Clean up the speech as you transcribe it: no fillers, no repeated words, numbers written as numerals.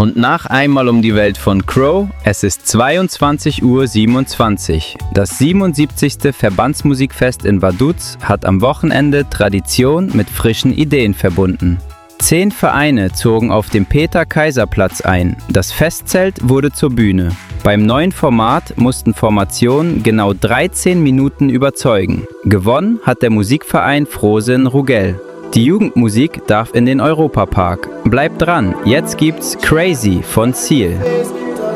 Und nach Einmal um die Welt von Crow, es ist 22:27 Uhr. Das 77. Verbandsmusikfest in Vaduz hat am Wochenende Tradition mit frischen Ideen verbunden. 10 Vereine zogen auf dem Peter-Kaiser-Platz ein. Das Festzelt wurde zur Bühne. Beim neuen Format mussten Formationen genau 13 Minuten überzeugen. Gewonnen hat der Musikverein Frohsinn Rugell. Die Jugendmusik darf in den Europapark. Bleibt dran, jetzt gibt's Crazy von Seal.